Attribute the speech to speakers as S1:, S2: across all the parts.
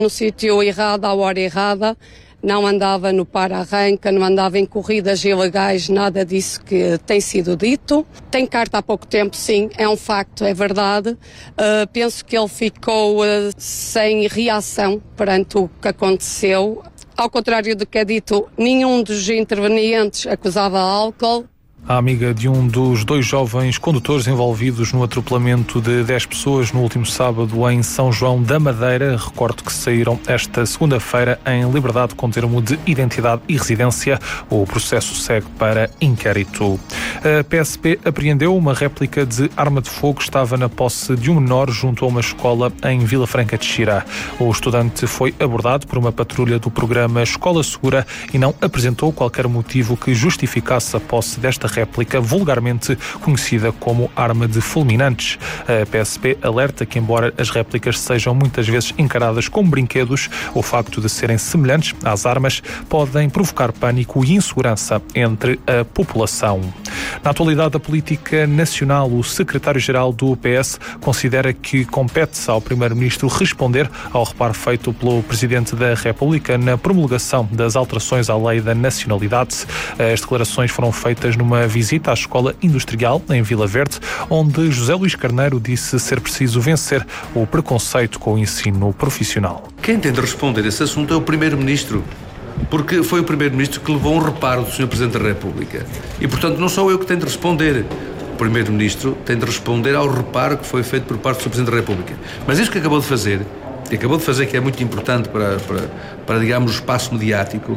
S1: no sítio errado, à hora errada, não andava no para-arranca, não andava em corridas ilegais, nada disso que tem sido dito. Tem carta há pouco tempo, sim, é um facto, é verdade. Penso que ele ficou sem reação perante o que aconteceu. Ao contrário do que é dito, nenhum dos intervenientes acusava álcool.
S2: A amiga de um dos 2 jovens condutores envolvidos no atropelamento de 10 pessoas no último sábado em São João da Madeira, recordo que saíram esta segunda-feira em liberdade com termo de identidade e residência. O processo segue para inquérito. A PSP apreendeu uma réplica de arma de fogo que estava na posse de um menor junto a uma escola em Vila Franca de Xira. O estudante foi abordado por uma patrulha do programa Escola Segura e não apresentou qualquer motivo que justificasse a posse desta réplica, vulgarmente conhecida como arma de fulminantes. A PSP alerta que, embora as réplicas sejam muitas vezes encaradas como brinquedos, o facto de serem semelhantes às armas podem provocar pânico e insegurança entre a população. Na atualidade da política nacional, o secretário-geral do PS considera que compete ao primeiro-ministro responder ao reparo feito pelo Presidente da República na promulgação das alterações à lei da nacionalidade. As declarações foram feitas numa visita à Escola Industrial, em Vila Verde, onde José Luís Carneiro disse ser preciso vencer o preconceito com o ensino profissional.
S3: Quem tem de responder a esse assunto é o Primeiro-Ministro, porque foi o Primeiro-Ministro que levou um reparo do Sr. Presidente da República. E, portanto, não sou eu que tenho de responder. O Primeiro-Ministro tem de responder ao reparo que foi feito por parte do Sr. Presidente da República. Mas isso que acabou de fazer, que é muito importante para digamos, o espaço mediático,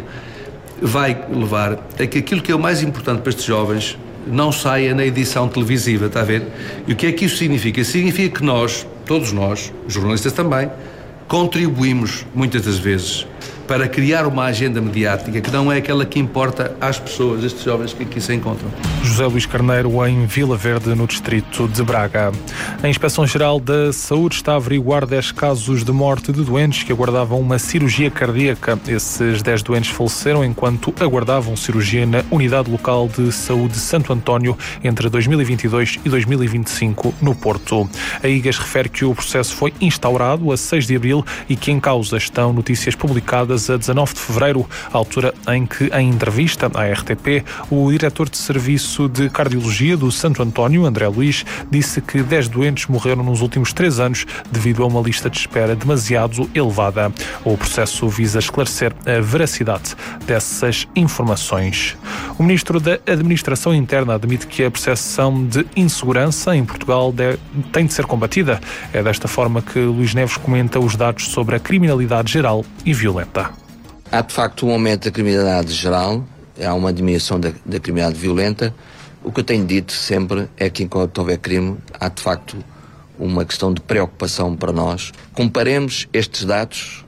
S3: vai levar a que aquilo que é o mais importante para estes jovens não saia na edição televisiva, está a ver? E o que é que isso significa? Significa que nós, todos nós, jornalistas também, contribuímos muitas das vezes para criar uma agenda mediática que não é aquela que importa às pessoas, estes jovens que aqui se encontram.
S2: José Luís Carneiro, em Vila Verde, no distrito de Braga. A Inspeção-Geral da Saúde está a averiguar 10 casos de morte de doentes que aguardavam uma cirurgia cardíaca. Esses 10 doentes faleceram enquanto aguardavam cirurgia na Unidade Local de Saúde Santo António entre 2022 e 2025, no Porto. A IGAS refere que o processo foi instaurado a 6 de abril e que em causa estão notícias publicadas a 19 de fevereiro, altura em que, em entrevista à RTP, o diretor de Serviço de Cardiologia do Santo António, André Luís, disse que 10 doentes morreram nos últimos 3 anos devido a uma lista de espera demasiado elevada. O processo visa esclarecer a veracidade dessas informações. O Ministro da Administração Interna admite que a percepção de insegurança em Portugal tem de ser combatida. É desta forma que Luís Neves comenta os dados sobre a criminalidade geral e violenta.
S4: Há de facto um aumento da criminalidade geral, há uma diminuição da criminalidade violenta. O que eu tenho dito sempre é que enquanto houver crime, há de facto uma questão de preocupação para nós. Comparemos estes dados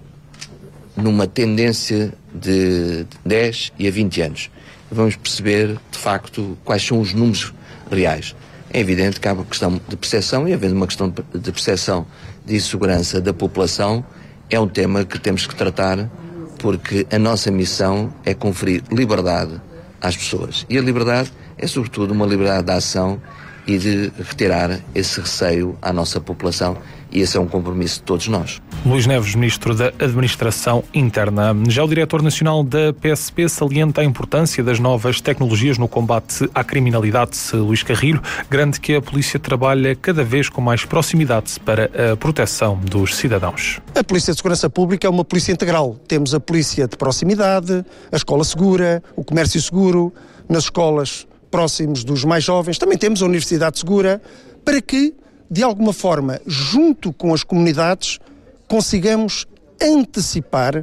S4: numa tendência de 10 e a 20 anos. Vamos perceber de facto quais são os números reais. É evidente que há uma questão de percepção e havendo uma questão de percepção de insegurança da população, é um tema que temos que tratar porque a nossa missão é conferir liberdade às pessoas. E a liberdade é, sobretudo, uma liberdade de ação e de retirar esse receio à nossa população. E esse é um compromisso de todos nós.
S2: Luís Neves, Ministro da Administração Interna. Já o Diretor Nacional da PSP salienta a importância das novas tecnologias no combate à criminalidade. Luís Carrilho garante que a Polícia trabalha cada vez com mais proximidade para a proteção dos cidadãos.
S5: A Polícia de Segurança Pública é uma polícia integral. Temos a Polícia de Proximidade, a Escola Segura, o Comércio Seguro, nas escolas próximos dos mais jovens. Também temos a Universidade Segura, para que de alguma forma, junto com as comunidades, consigamos antecipar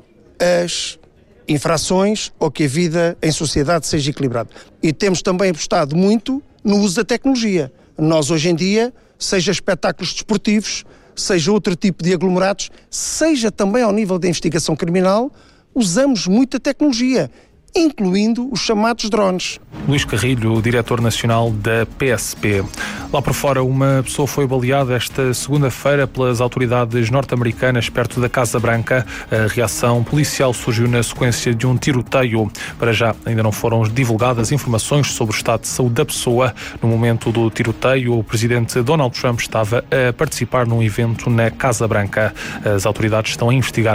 S5: as infrações ou que a vida em sociedade seja equilibrada. E temos também apostado muito no uso da tecnologia. Nós, hoje em dia, seja espetáculos desportivos, seja outro tipo de aglomerados, seja também ao nível da investigação criminal, usamos muita tecnologia. incluindo os chamados drones.
S2: Luís Carrilho, diretor nacional da PSP. Lá por fora, uma pessoa foi baleada esta segunda-feira pelas autoridades norte-americanas perto da Casa Branca. A reação policial surgiu na sequência de um tiroteio. Para já, ainda não foram divulgadas informações sobre o estado de saúde da pessoa. No momento do tiroteio, o presidente Donald Trump estava a participar num evento na Casa Branca. As autoridades estão a investigar